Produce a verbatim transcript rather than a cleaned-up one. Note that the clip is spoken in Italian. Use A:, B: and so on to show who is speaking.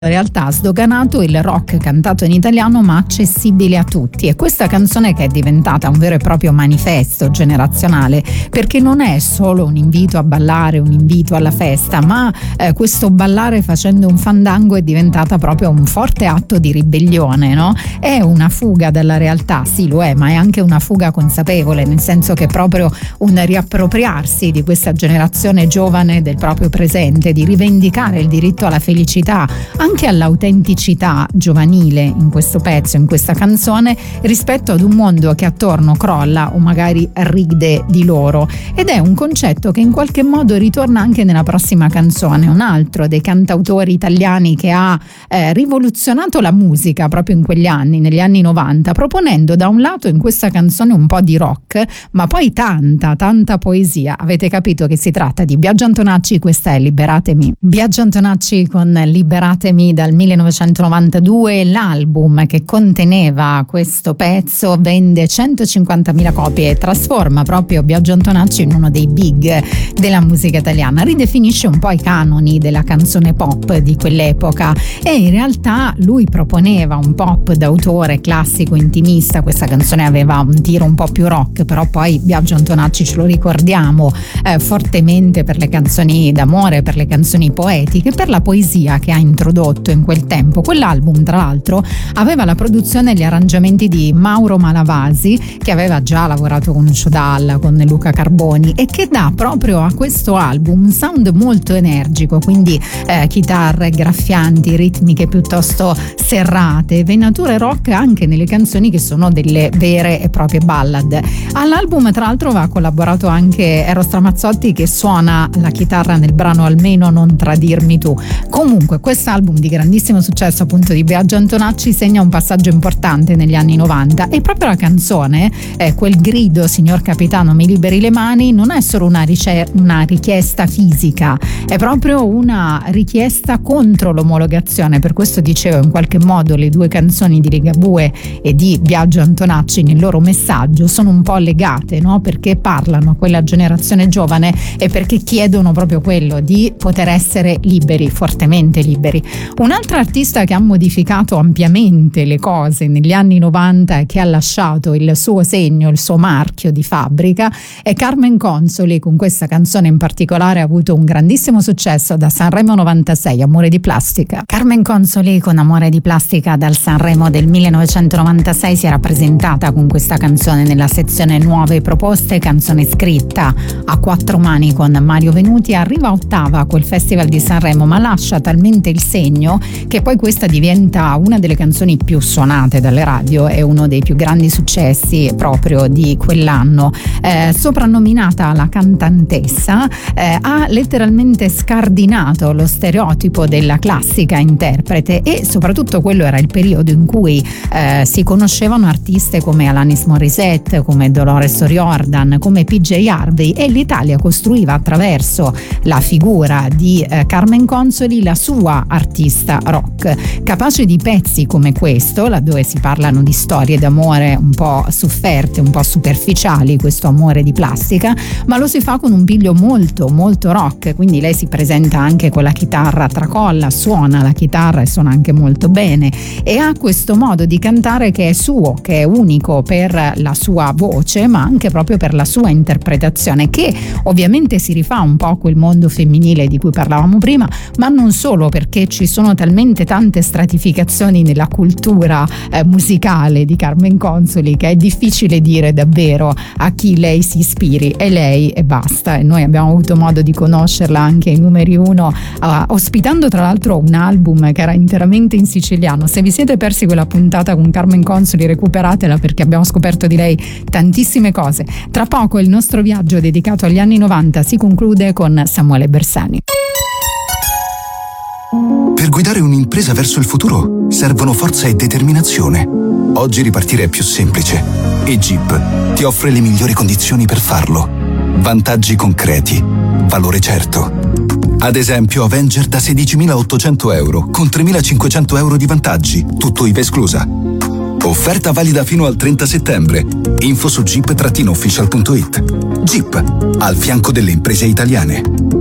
A: In realtà ha sdoganato il rock cantato in italiano ma accessibile a tutti, e questa canzone che è diventata un vero e proprio manifesto generazionale, perché non è solo un invito a ballare, un invito alla festa, ma eh, questo ballare facendo un fandango è diventata proprio un forte atto di ribellione, no? È una fuga dalla realtà, sì lo è, ma è anche una fuga consapevole, nel senso che è proprio un riappropriarsi di questa generazione giovane del proprio presente, di rivendicare il diritto alla felicità, anche all'autenticità giovanile in questo pezzo, in questa canzone, rispetto ad un mondo che attorno crolla o magari ride di loro. Ed è un concetto che in qualche modo ritorna anche nella prossima canzone, un altro dei cantautori italiani che ha eh, rivoluzionato la musica proprio in quegli anni, negli anni novanta, proponendo da un lato in questa canzone un po' di rock, ma poi tanta, tanta poesia. Avete capito che si tratta di Biagio Antonacci, questa è Liberatemi. Biagio Antonacci con Liberatemi dal millenovecentonovantadue, l'album che conteneva questo pezzo vende centocinquantamila copie e trasforma proprio Biagio Antonacci in uno dei big della musica italiana, ridefinisce un po' i canoni della canzone pop di quell'epoca, e in realtà lui proponeva un pop d'autore classico, intimista. Questa canzone aveva un tiro un po' più rock, però poi Biagio Antonacci ce lo ricordiamo eh, fortemente per le canzoni d'amore, per le canzoni poetiche, per la poesia che ha introdotto in quel tempo. Quell'album tra l'altro aveva la produzione e gli arrangiamenti di Mauro Malavasi, che aveva già lavorato con Lucio Dalla, con Luca Carboni, e che dà proprio a questo album un sound molto energico, quindi eh, chitarre graffianti, ritmiche piuttosto serrate, venature rock anche nelle canzoni che sono delle vere e proprie ballad. All'album tra l'altro aveva collaborato anche Eros Ramazzotti, che suona la chitarra nel brano Almeno non tradirmi tu. Comunque quest'album di grandissimo successo appunto di Biagio Antonacci segna un passaggio importante negli anni novanta, e proprio la canzone, eh, quel grido signor capitano mi liberi le mani, non è solo una, rice- una richiesta fisica, è proprio una richiesta contro l'omologazione. Per questo dicevo, in qualche modo le due canzoni di Ligabue e di Biagio Antonacci nel loro messaggio sono un po' legate, no? Perché parlano a quella generazione giovane e perché chiedono proprio quello di poter essere liberi, fortemente liberi. Un'altra artista che ha modificato ampiamente le cose negli anni novanta e che ha lasciato il suo segno, il suo marchio di fabbrica, è Carmen Consoli. Con questa canzone in particolare ha avuto un grandissimo successo da Sanremo novantasei, Amore di plastica. Carmen Consoli con Amore di plastica dal Sanremo del millenovecentonovantasei si era presentata con questa canzone nella sezione Nuove proposte, canzone scritta a quattro mani con Mario Venuti. Arriva ottava a quel festival di Sanremo, ma lascia talmente il segno che poi questa diventa una delle canzoni più suonate dalle radio e uno dei più grandi successi proprio di quell'anno. Eh, soprannominata la cantantessa, eh, ha letteralmente scardinato lo stereotipo della classica interprete, e soprattutto quello era il periodo in cui eh, si conoscevano artiste come Alanis Morissette, come Dolores O'Riordan, come P J Harvey, e l'Italia costruiva attraverso la figura di eh, Carmen Consoli la sua artista rock, capace di pezzi come questo, laddove si parlano di storie d'amore un po' sofferte, un po' superficiali, questo Amore di plastica, ma lo si fa con un piglio molto molto rock. Quindi lei si presenta anche con la chitarra a tracolla, suona la chitarra e suona anche molto bene, e ha questo modo di cantare che è suo, che è unico per la sua voce, ma anche proprio per la sua interpretazione, che ovviamente si rifà un po' a quel mondo femminile di cui parlavamo prima, ma non solo, perché ci sono talmente tante stratificazioni nella cultura eh, musicale di Carmen Consoli che è difficile dire davvero a chi lei si ispiri, e lei e basta. E noi abbiamo avuto modo di conoscerla anche ai numeri uno, uh, ospitando tra l'altro un album che era interamente in siciliano. Se vi siete persi quella puntata con Carmen Consoli, recuperatela, perché abbiamo scoperto di lei tantissime cose. Tra poco il nostro viaggio dedicato agli anni novanta si conclude con Samuele Bersani.
B: Per guidare un'impresa verso il futuro servono forza e determinazione. Oggi ripartire è più semplice e Jeep ti offre le migliori condizioni per farlo. Vantaggi concreti, valore certo. Ad esempio Avenger da sedicimilaottocento euro con tremilacinquecento euro di vantaggi, tutto I V A esclusa. Offerta valida fino al trenta settembre. Info su jeep official punto it. Jeep, al fianco delle imprese italiane.